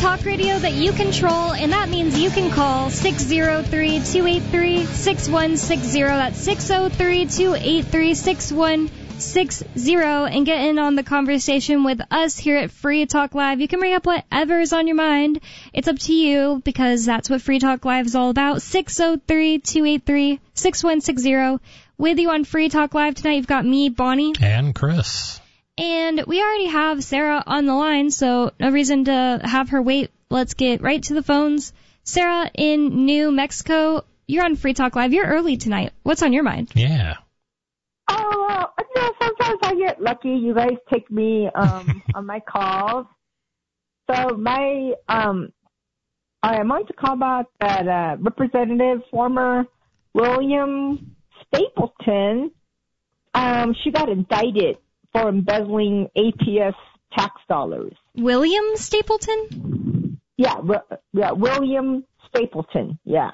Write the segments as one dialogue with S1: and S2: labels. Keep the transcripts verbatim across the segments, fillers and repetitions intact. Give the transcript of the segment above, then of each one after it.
S1: talk radio that you control, and that means you can call six oh three, two eight three, six one six zero. That's six oh three, two eight three, six one six zero and get in on the conversation with us here at Free Talk Live. You can bring up whatever is on your mind. It's up to you, because that's what Free Talk Live is all about. six oh three, two eight three, six one six zero. With you on Free Talk Live tonight, you've got me, Bonnie.
S2: And Chris.
S1: And we already have Sarah on the line, so no reason to have her wait. Let's get right to the phones. Sarah in New Mexico, you're on Free Talk Live. You're early tonight. What's on your mind?
S2: Yeah.
S3: Oh, well, you know, sometimes I get lucky. You guys take me um, on my calls. So my, um, I am going to call about that uh, Representative former William Stapleton. Um, she got indicted for embezzling A P S tax dollars.
S1: William Stapleton?
S3: Yeah, yeah, William Stapleton. Yeah.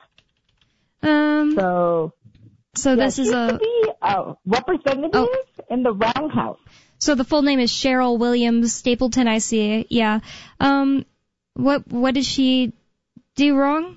S1: Um.
S3: So.
S1: So
S3: yeah,
S1: this is a.
S3: To be a representative
S1: oh.
S3: in the Roundhouse.
S1: So the full name is Cheryl Williams Stapleton. I see. Yeah. Um. What What did she do wrong?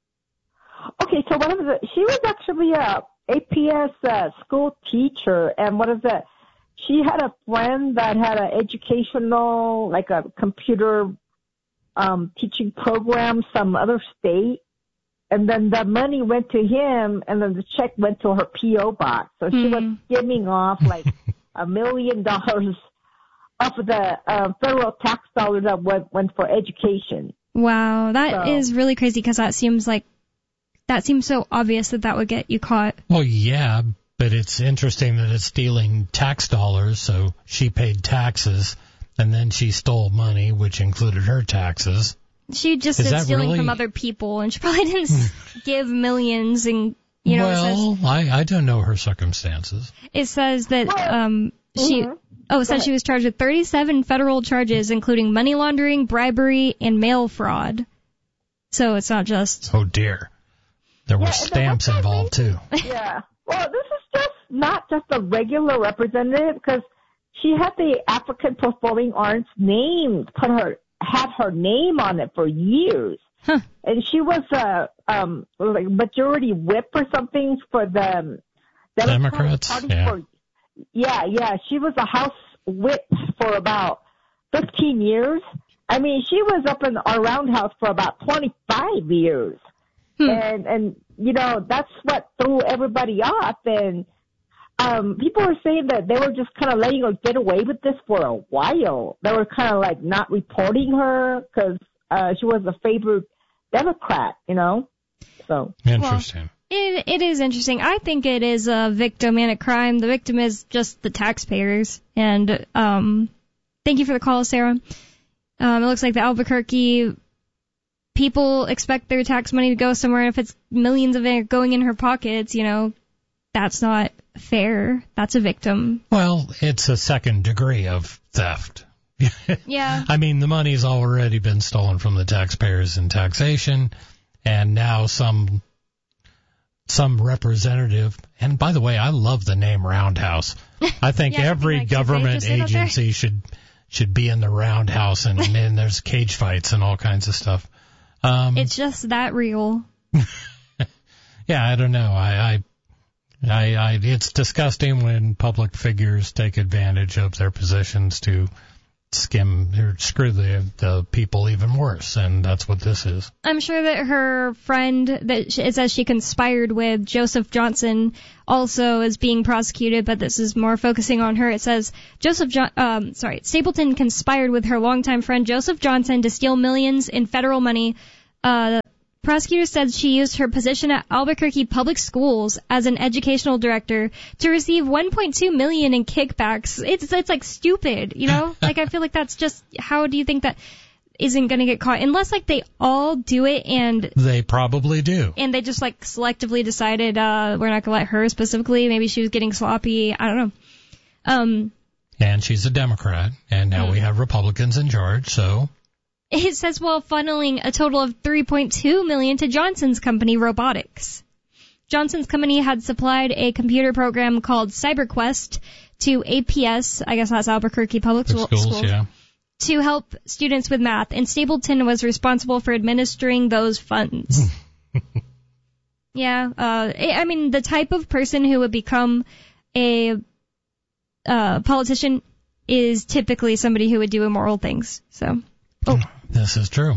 S3: Okay, so what is it? She was actually a A P S uh, school teacher, and what is it? She had a friend that had an educational, like a computer um, teaching program, some other state, and then the money went to him, and then the check went to her P O box. So she mm. was skimming off like a million dollars off of the uh, federal tax dollars that went, went for education.
S1: Wow, that
S3: so.
S1: is really crazy, because that seems like that seems so obvious that that would get you caught.
S2: Well, yeah. But it's interesting that it's stealing tax dollars, so she paid taxes, and then she stole money, which included her taxes.
S1: She just
S2: Is
S1: did
S2: that
S1: stealing
S2: really?
S1: from other people, and she probably didn't give millions. And you know,
S2: well,
S1: it says,
S2: I, I don't know her circumstances.
S1: It says that um she
S3: Mm-hmm.
S1: oh it says she was charged with thirty-seven federal charges, including money laundering, bribery, and mail fraud. So it's not just.
S2: Oh dear, there were
S3: yeah,
S2: stamps involved too.
S3: Yeah. Well, this is just not just a regular representative, because she had the African Performing Arts name, put her, had her name on it for years.
S1: Huh.
S3: And she was a, um, like majority whip or something for the
S2: Democrats.
S3: Party
S2: Yeah.
S3: For, yeah, yeah. She was a House whip for about fifteen years. I mean, she was up in our roundhouse for about twenty-five years. Hmm. And, and, you know, that's what threw everybody off. And um, people were saying that they were just kind of letting her get away with this for a while. They were kind of like not reporting her because uh, she was a favored Democrat, you know. So
S2: Interesting.
S1: Well, it, it is interesting. I think it is a victim and a crime. The victim is just the taxpayers. And um, thank you for the call, Sarah. Um, it looks like the Albuquerque people expect their tax money to go somewhere, and if it's millions of it going in her pockets, you know, that's not fair. That's a victim.
S2: Well, it's a second degree of theft.
S1: Yeah.
S2: I mean, the money's already been stolen from the taxpayers in taxation, and now some some representative, and by the way, I love the name Roundhouse. I think
S1: yeah,
S2: every
S1: like
S2: government agency should should be in the Roundhouse, and, and there's cage fights and all kinds of stuff. Um,
S1: it's just that real.
S2: Yeah, I don't know. I, I, I, I, it's disgusting when public figures take advantage of their positions to skim or screw the the people even worse, and that's what this is.
S1: I'm sure that her friend that it says she conspired with, Joseph Johnson, also is being prosecuted, but this is more focusing on her. It says Joseph jo- um sorry, Stapleton conspired with her longtime friend Joseph Johnson to steal millions in federal money. Uh Prosecutor said she used her position at Albuquerque Public Schools as an educational director to receive one point two million dollars in kickbacks. It's it's like stupid, you know? Like, I feel like that's just, how do you think that isn't going to get caught? Unless, like, they all do it and...
S2: They probably do.
S1: And they just, like, selectively decided, uh, we're not going to let her specifically. Maybe she was getting sloppy. I don't know. Um.
S2: And she's a Democrat, and now hmm. we have Republicans in charge, so...
S1: It says while funneling a total of three point two million dollars to Johnson's company, Robotics. Johnson's company had supplied a computer program called CyberQuest to A P S, I guess that's Albuquerque Public
S2: Schools,
S1: Schools,
S2: yeah.
S1: to help students with math, and Stapleton was responsible for administering those funds. Yeah, uh, I mean, the type of person who would become a uh, politician is typically somebody who would do immoral things. So, oh,
S2: this is true.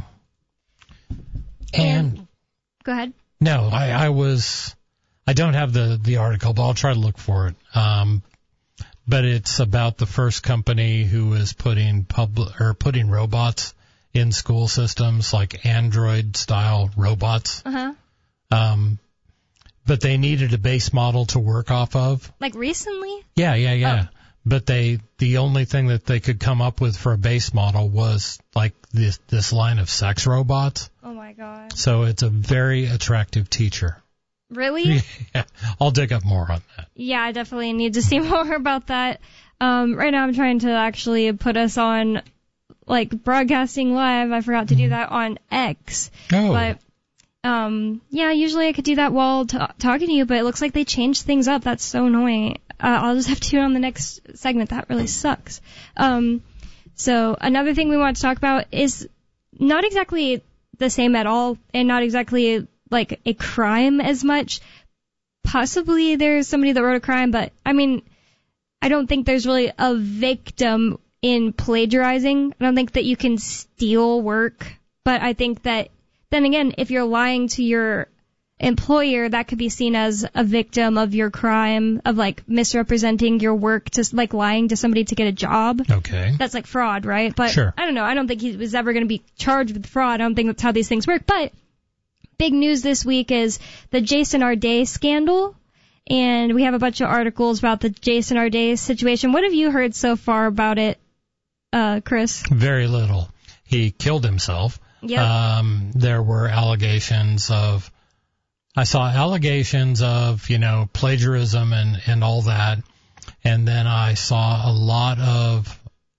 S2: And, and
S1: go ahead.
S2: No, I, I was, I don't have the, the article, but I'll try to look for it. Um, but it's about the first company who is putting public or putting robots in school systems, like Android style robots.
S1: Uh-huh.
S2: Um, but they needed a base model to work off of.
S1: Like recently?
S2: Yeah, yeah, yeah.
S1: Oh.
S2: But they, the only thing that they could come up with for a base model was like this, this line of sex robots.
S1: Oh my God.
S2: So it's a very attractive teacher.
S1: Really?
S2: Yeah, I'll dig up more on that.
S1: Yeah, I definitely need to see more about that. Um, right now I'm trying to actually put us on, like, broadcasting live. I forgot to do that on X.
S2: Oh.
S1: But, um, yeah, usually I could do that while t- talking to you, but it looks like they changed things up. That's so annoying. Uh, I'll just have to do it on the next segment. That really sucks. Um, so another thing we want to talk about is not exactly the same at all, and not exactly like a crime as much. Possibly there's somebody that wrote a crime, but I mean, I don't think there's really a victim in plagiarizing. I don't think that you can steal work, but I think that then again, if you're lying to your employer, that could be seen as a victim of your crime of like misrepresenting your work, to like lying to somebody to get a job.
S2: Okay.
S1: That's like fraud, right? But
S2: sure.
S1: I don't know. I don't think he was ever going to be charged with fraud. I don't think that's how these things work. But big news this week is the Jason Arday scandal. And we have a bunch of articles about the Jason Arday situation. What have you heard so far about it, uh, Chris?
S2: Very little. He killed himself.
S1: Yep.
S2: Um, there were allegations of, I saw allegations of, you know, plagiarism and, and all that. And then I saw a lot of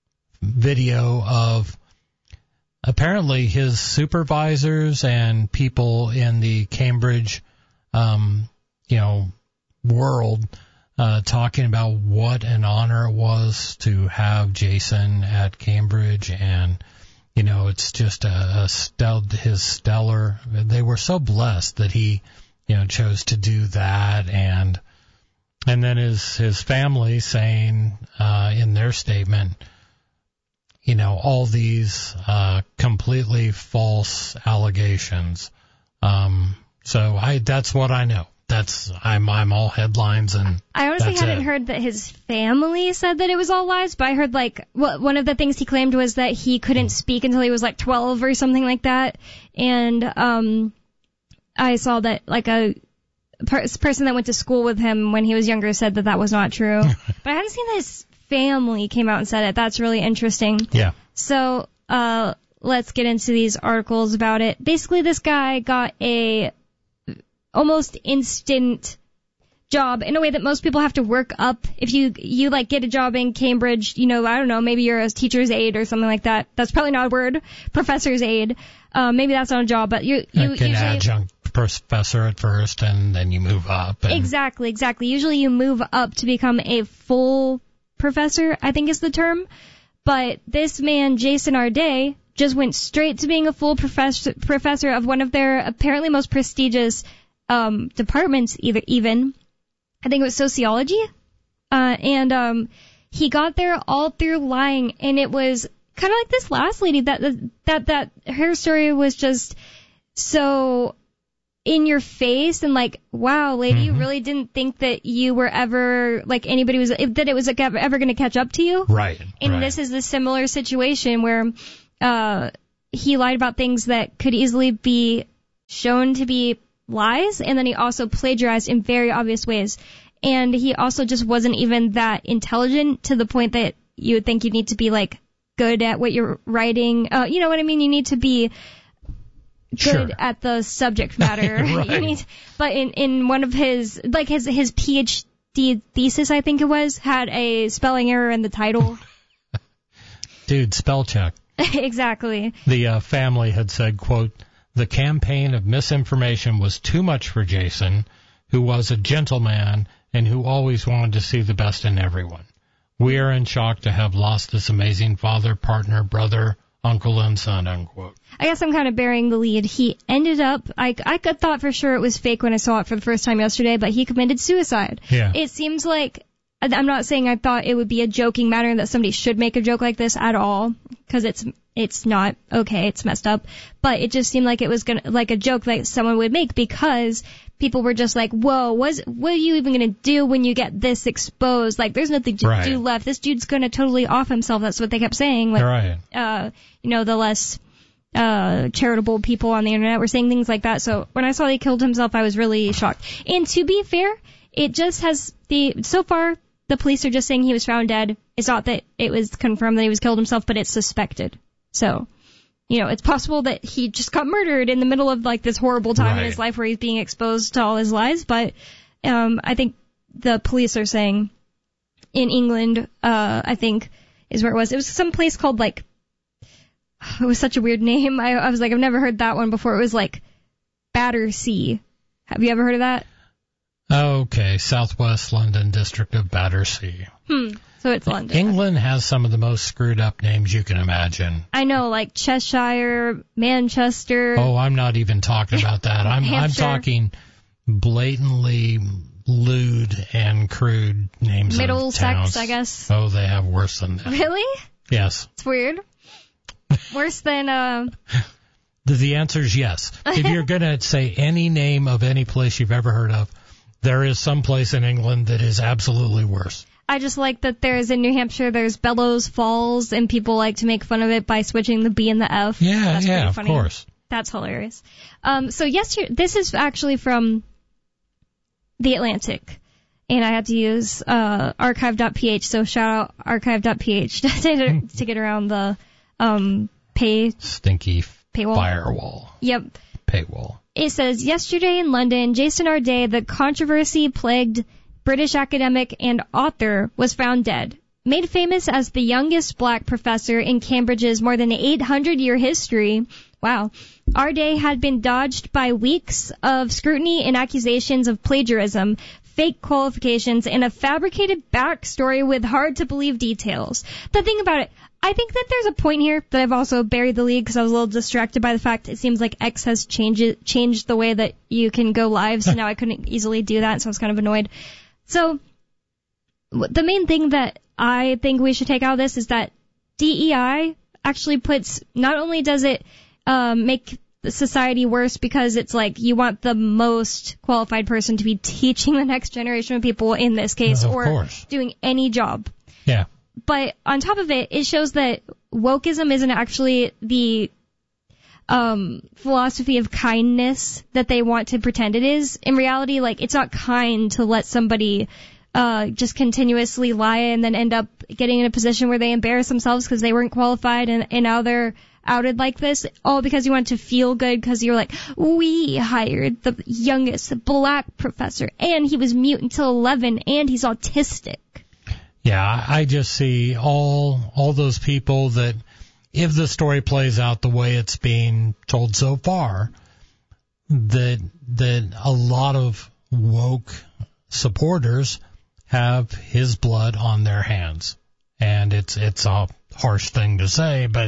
S2: video of apparently his supervisors and people in the Cambridge, um, you know, world, uh, talking about what an honor it was to have Jason at Cambridge. And, you know, it's just a, a stel- his stellar, they were so blessed that he, you know, chose to do that. And, and then his, his family saying, uh, in their statement, you know, all these, uh, completely false allegations. Um, so I, that's what I know. That's, I'm, I'm all headlines and
S1: I honestly
S2: that's
S1: hadn't
S2: it.
S1: heard that his family said that it was all lies, but I heard like, well, one of the things he claimed was that he couldn't speak until he was like twelve or something like that. And, um, I saw that like a per- person that went to school with him when he was younger said that that was not true. But I hadn't seen that his family came out and said it. That's really interesting.
S2: Yeah.
S1: So, uh, let's get into these articles about it. Basically, this guy got a almost instant job in a way that most people have to work up. If you, you like get a job in Cambridge, you know, I don't know, maybe you're a teacher's aide or something like that. That's probably not a word. Professor's aide. Uh, maybe that's not a job, but you, you
S2: like an
S1: usually
S2: adjunct professor at first and then you move up. And
S1: exactly, exactly. Usually you move up to become a full professor, I think is the term. But this man, Jason Arday, just went straight to being a full professor, professor of one of their apparently most prestigious um, departments, either even. I think it was sociology. Uh, and um, he got there all through lying, and it was kind of like this last lady that that that her story was just so in your face and like, wow, lady,
S2: mm-hmm.
S1: you really didn't think that you were ever like anybody was that it was like, ever, ever going to catch up to you,
S2: right?
S1: And
S2: right.
S1: This is the similar situation where uh, he lied about things that could easily be shown to be lies, and then he also plagiarized in very obvious ways. And he also just wasn't even that intelligent to the point that you would think you need to be like good at what you're writing. Uh, you know what I mean? You need to be good
S2: sure.
S1: at the subject matter.
S2: Right.
S1: You need, but in, in one of his, like his, his PhD thesis, I think it was, had a spelling error in the title.
S2: Dude, spell check.
S1: Exactly.
S2: The uh, family had said, quote, the campaign of misinformation was too much for Jason, who was a gentleman and who always wanted to see the best in everyone. We are in shock to have lost this amazing father, partner, brother, uncle, and son, unquote.
S1: I guess I'm kind of bearing the lead. He ended up, I, I thought for sure it was fake when I saw it for the first time yesterday, but he committed suicide.
S2: Yeah.
S1: It seems like, I'm not saying I thought it would be a joking matter that somebody should make a joke like this at all, because it's it's not okay, it's messed up, but it just seemed like it was gonna like a joke that someone would make because people were just like, whoa, what's, what are you even gonna do when you get this exposed? Like, there's nothing to
S2: right.
S1: do left. This dude's gonna totally off himself. That's what they kept saying. Like,
S2: right.
S1: uh, you know, the less uh charitable people on the internet were saying things like that. So when I saw he killed himself, I was really shocked. And to be fair, it just has the so far. The police are just saying he was found dead. It's not that it was confirmed that he was killed himself, but it's suspected. So, you know, it's possible that he just got murdered in the middle of, like, this horrible time
S2: right.
S1: in his life where he's being exposed to all his lies. But um I think the police are saying in England, uh I think is where it was. It was some place called, like, it was such a weird name. I, I was like, I've never heard that one before. It was, like, Battersea. Have you ever heard of that?
S2: Okay, Southwest London district of Battersea.
S1: Hmm. So it's London.
S2: England has some of the most screwed up names you can imagine.
S1: I know, like Cheshire, Manchester.
S2: Oh, I'm not even talking about that. I'm I'm talking blatantly lewd and crude names
S1: Middlesex,
S2: of towns.
S1: I guess.
S2: Oh, they have worse than that.
S1: Really?
S2: Yes.
S1: It's weird. Worse than uh
S2: the, the answer is yes. If you're going to say any name of any place you've ever heard of, there is some place in England that is absolutely worse.
S1: I just like that there's in New Hampshire, there's Bellows Falls, and people like to make fun of it by switching the B and the F.
S2: Yeah,
S1: That's
S2: yeah,
S1: pretty
S2: of
S1: funny.
S2: course.
S1: That's hilarious. Um, so yesterday, this is actually from The Atlantic, and I had to use uh, archive dot p h, so shout out archive dot p h to, to get around the um, pay
S2: Stinky
S1: paywall.
S2: firewall.
S1: Yep.
S2: Paywall.
S1: It says, yesterday in London, Jason Arday, the controversy-plagued British academic and author, was found dead. Made famous as the youngest black professor in Cambridge's more than eight hundred year history, wow, Arday had been dodged by weeks of scrutiny and accusations of plagiarism, fake qualifications, and a fabricated backstory with hard-to-believe details. The thing about it, I think that there's a point here that I've also buried the lead because I was a little distracted by the fact it seems like X has changed changed the way that you can go live, so now I couldn't easily do that, so I was kind of annoyed. So the main thing that I think we should take out of this is that D E I actually puts, not only does it um, make society worse because it's like you want the most qualified person to be teaching the next generation of people in this case,
S2: of
S1: or
S2: course.
S1: doing any job.
S2: Yeah.
S1: But on top of it, it shows that wokeism isn't actually the um, philosophy of kindness that they want to pretend it is. In reality, like, it's not kind to let somebody uh, just continuously lie and then end up getting in a position where they embarrass themselves because they weren't qualified and, and now they're outed like this, all because you want to feel good because you're like, we hired the youngest black professor and he was mute until eleven and he's autistic.
S2: Yeah, I just see all all those people that, if the story plays out the way it's being told so far, that that a lot of woke supporters have his blood on their hands. And it's it's a harsh thing to say, but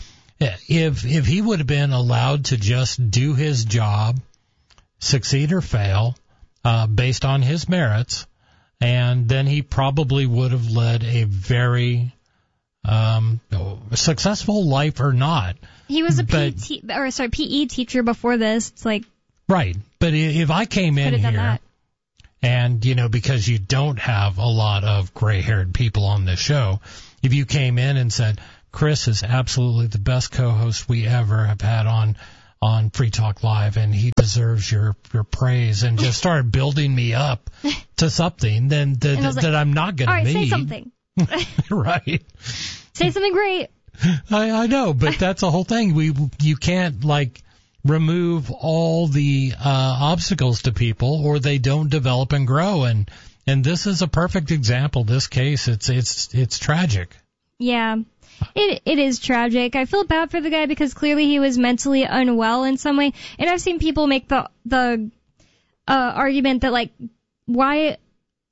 S2: if if he would have been allowed to just do his job, succeed or fail, uh, based on his merits, and then he probably would have led a very um, successful life or not.
S1: He was a
S2: but,
S1: P T, or sorry, P E teacher before this. It's like,
S2: right. But if I came in here,
S1: that.
S2: and, you know, because you don't have a lot of gray-haired people on this show, if you came in and said, Chris is absolutely the best co-host we ever have had on on Free Talk Live, and he deserves your, your praise, and just started building me up to something, then that, that, like, that I'm not going to need.
S1: All right, say something.
S2: Right.
S1: Say something great.
S2: I, I know, but that's the whole thing. We you can't, like, remove all the uh, obstacles to people, or they don't develop and grow. And and this is a perfect example. This case, it's it's it's tragic.
S1: Yeah. It it is tragic. I feel bad for the guy because clearly he was mentally unwell in some way. And I've seen people make the the uh, argument that, like, why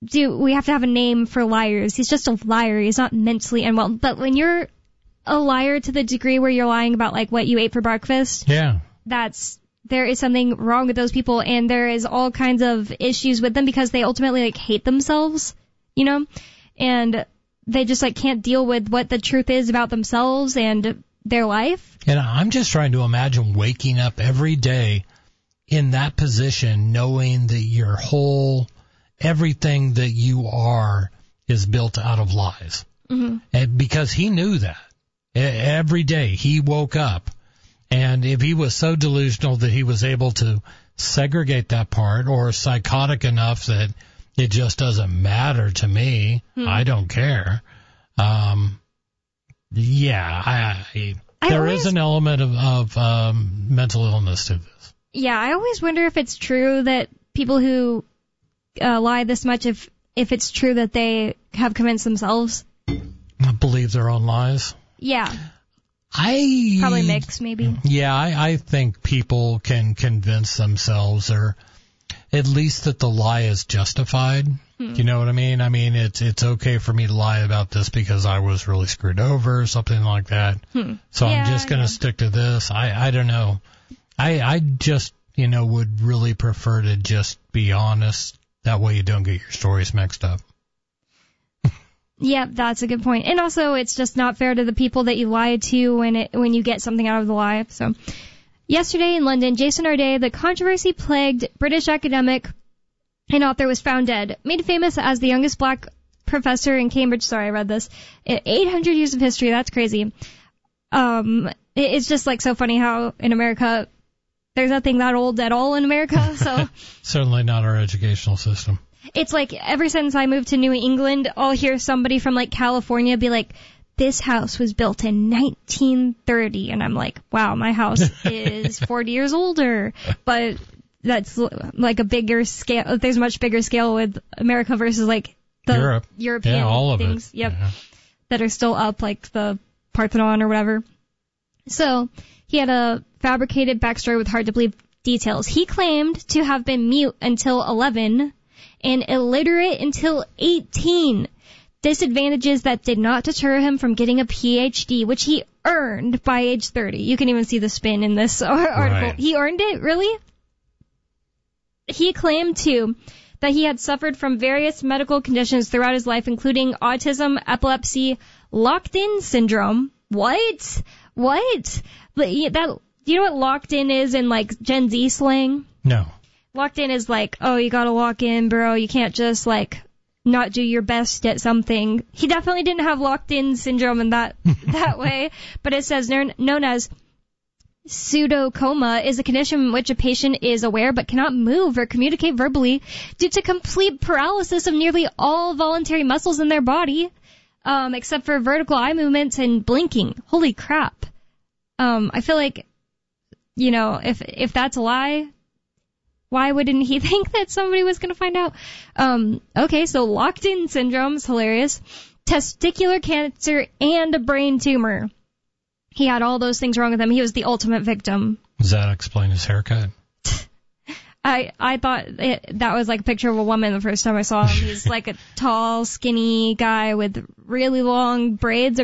S1: do we have to have a name for liars? He's just a liar. He's not mentally unwell. But when you're a liar to the degree where you're lying about like what you ate for breakfast,
S2: yeah,
S1: that's there is something wrong with those people, and there is all kinds of issues with them because they ultimately like hate themselves, you know, and they just like can't deal with what the truth is about themselves and their life.
S2: And I'm just trying to imagine waking up every day in that position, knowing that your whole, everything that you are is built out of lies.
S1: Mm-hmm.
S2: And because he knew that. Every day he woke up, and if he was so delusional that he was able to segregate that part, or psychotic enough that it just doesn't matter to me, hmm. I don't care. Um, yeah, I, I,
S1: I
S2: there
S1: always,
S2: is an element of, of um, mental illness to this.
S1: Yeah, I always wonder if it's true that people who uh, lie this much, if if it's true that they have convinced themselves.
S2: Believe their own lies?
S1: Yeah.
S2: I
S1: Probably mixed, maybe.
S2: Yeah, I, I think people can convince themselves, or at least that the lie is justified. Hmm. You know what I mean? I mean, it's it's okay for me to lie about this because I was really screwed over or something like that. Hmm. So yeah, I'm just going to yeah. stick to this. I, I don't know. I, I just, you know, would really prefer to just be honest. That way you don't get your stories mixed up.
S1: Yeah, that's a good point. And also, it's just not fair to the people that you lied to when it when you get something out of the lie. So, yesterday in London, Jason Arday, the controversy-plagued British academic and author, was found dead, made famous as the youngest black professor in Cambridge. Sorry, I read this. eight hundred years of history. That's crazy. Um, it's just like so funny how in America there's nothing that old at all in America. So
S2: certainly not our educational system.
S1: It's like ever since I moved to New England, I'll hear somebody from like California be like, this house was built in nineteen thirty. And I'm like, wow, my house is forty years older. But that's like a bigger scale. There's a much bigger scale with America versus like the
S2: Europe.
S1: European
S2: yeah, all of
S1: things
S2: it.
S1: Yep,
S2: yeah.
S1: that are still up, like the Parthenon or whatever. So he had a fabricated backstory with hard to believe details. He claimed to have been mute until eleven and illiterate until eighteen. Disadvantages that did not deter him from getting a P H D, which he earned by age thirty. You can even see the spin in this article.
S2: Right.
S1: He earned it, really? He claimed, too, that he had suffered from various medical conditions throughout his life, including autism, epilepsy, locked-in syndrome. What? What? That, you know what locked in is in, like, Gen Z slang?
S2: No.
S1: Locked in is like, oh, you gotta lock in, bro. You can't just, like, not do your best at something. He definitely didn't have locked-in syndrome in that that way, but it says known as pseudocoma is a condition in which a patient is aware but cannot move or communicate verbally due to complete paralysis of nearly all voluntary muscles in their body, um, except for vertical eye movements and blinking. Holy crap. Um, I feel like, you know, if if that's a lie, why wouldn't he think that somebody was going to find out? Um, okay, so locked-in syndrome is hilarious. Testicular cancer and a brain tumor. He had all those things wrong with him. He was the ultimate victim.
S2: Does that explain his haircut?
S1: I I thought it, that was like a picture of a woman the first time I saw him. He's like a tall, skinny guy with really long braids.